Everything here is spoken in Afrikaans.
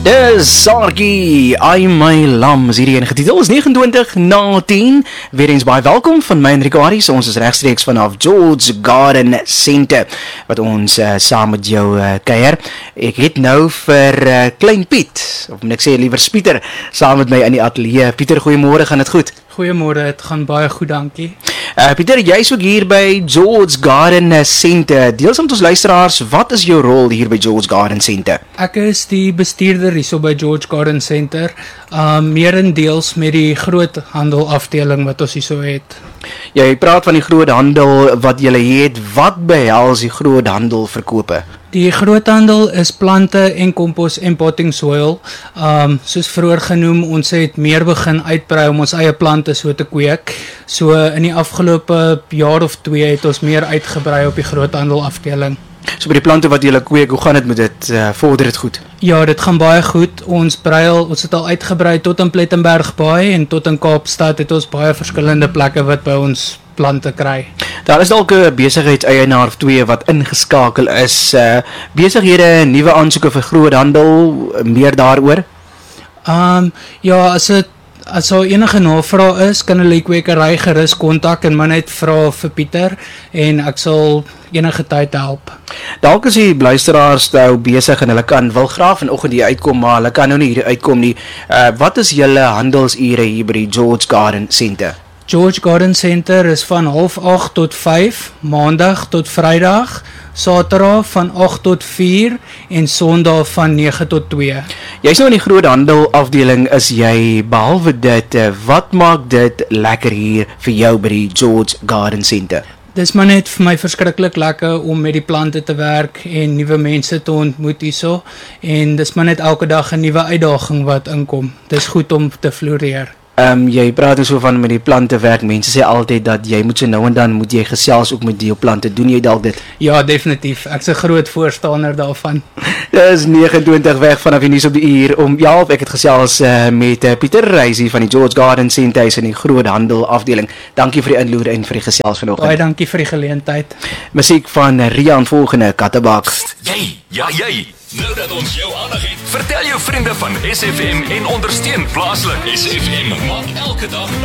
Dis Saartjie, Ai my lam is hierdie enige titel, is 29 na 10. Weer eens baie welkom van my en Ricaris. Ons is regstreeks vanaf George Garden Centre wat ons saam met jou kuier. Ek het nou vir Klein Piet, of moet ek sê liewer Pieter, saam met my in die ateljee. Pieter, goeiemôre, gaan dit goed? Goeiemôre, het gaan baie goed, dankie. Pieter, jy is ook hier by George Garden Centre. Deel saam met ons luisteraars, wat is jou rol hier by George Garden Centre? Ek is die bestuurder hierso by George Garden Centre, meerendeels met die groothandelafdeling wat ons hierso het. Jy praat van die groothandel wat jy het. Wat behels die groothandel verkope? Die groothandel is plante en kompos en potting soil. Soos vroeër genoem, ons het meer begin uitbrei om ons eie plante so te kweek. So in die afgelope jaar of 2 het ons meer uitgebrei op die groothandelafdeling. So by die plante wat jy kweek, hoe gaan dit met dit? Vorder dit goed? Ja, dit gaan baie goed. Ons het al uitgebrei tot in Plettenberg Baai en tot in Kaapstad het ons baie verskillende plekke wat by ons plante kry. Daar is dalk 'n besigheidseienaar of 2 wat ingeskakel is. Besighede, nuwe aansoeke vir groothandel, meer daaroor? Ja, as daar enige navraag is, kan hulle die kwekery gerus kontak en maar net vra vir Pieter en ek sal enige tyd help. Dalk is die luisteraars nou besig en hulle wil graag vanoggend hier uitkom, maar hulle kan nou nie hier uitkom nie. Wat is julle handelsure hier by die George Garden Centre? George Garden Centre is van 7:30 tot 5, maandag tot vrydag, saterdag van 8 tot 4 en sondag van 9 tot 2. Jy's nou in die groothandel afdeling, is jy, behalwe dit, wat maak dit lekker hier vir jou by die George Garden Centre? Dis maar net vir my verskriklik lekker om met die plante te werk en nuwe mense te ontmoet hierso en dis maar net elke dag 'n nuwe uitdaging wat inkom. Dis goed om te floreer. Jy praat so van met die plante werk. Mense sê altyd dat jy moet so nou en dan moet jy gesels ook met die plante. Doen jy dalk dit? Ja, definitief. Ek's 'n groot voorstander daarvan. Dis 29 weg vanaf die nuus op die uur om 11. Ek het gesels met Pieter Reisie van die George Garden Centre in die groothandel afdeling. Dankie vir die inloer en vir die gesels vanoggend. Baie dankie vir die geleentheid. Musiek van Rian volgende Kattebak. Jy. Nou dat ons jou aandag het, vertel jou vriende van SFM en ondersteun plaaslik. SFM maak elke dag